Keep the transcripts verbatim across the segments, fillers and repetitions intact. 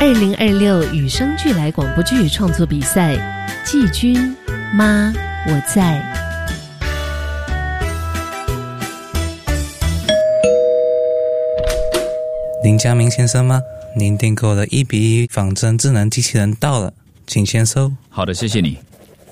二零二六与生俱来广播剧创作比赛，季军妈我在。 林家明先生吗？您订购了一比一仿真智能机器人到了，请签收。 好的，谢谢你。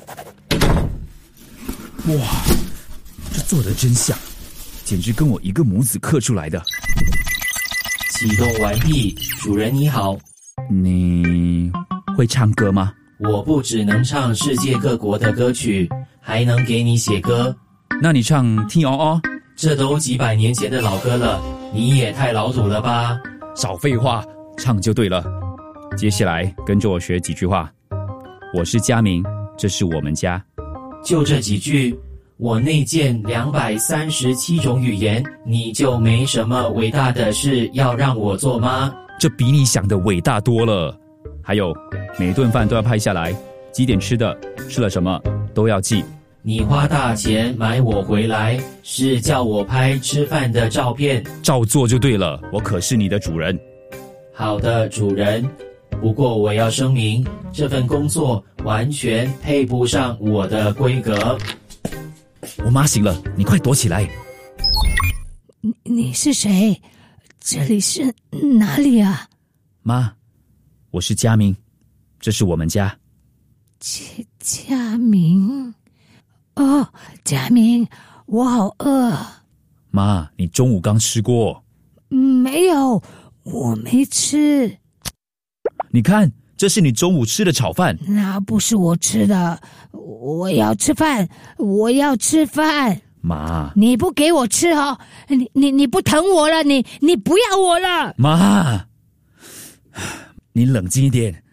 哇，这做得真像，简直跟我一个母子刻出来的。 启动完毕，主人你好。 你会唱歌吗？ 我不只能唱世界各国的歌曲，还能给你写歌。 那你唱《听哦哦》， 这都几百年前的老歌了，你也太老土了吧？ 少废话，唱就对了。接下来跟着我学几句话。我是佳明，这是我们家。 就这几句，我内建两百三十七种语言，你就没什么伟大的事要让我做吗？ 这比你想的伟大多了。还有，每顿饭都要拍下来，几点吃的，吃了什么都要记。 你花大钱买我回来，是叫我拍吃饭的照片， 照做就对了，我可是你的主人。 好的，主人。不过我要声明，这份工作完全配不上我的规格。 我妈醒了，你快躲起来。 你你是谁？这里是哪里啊？ 妈，我是佳明，这是我们家。 佳佳明，哦，佳明，我好饿。 妈，你中午刚吃过？ 没有，我没吃。 你看，这是你中午吃的炒饭。 那不是我吃的，我要吃饭，我要吃饭。 妈， 你不给我吃哦，你你你不疼我了，你你不要我了。 妈，你冷静一点，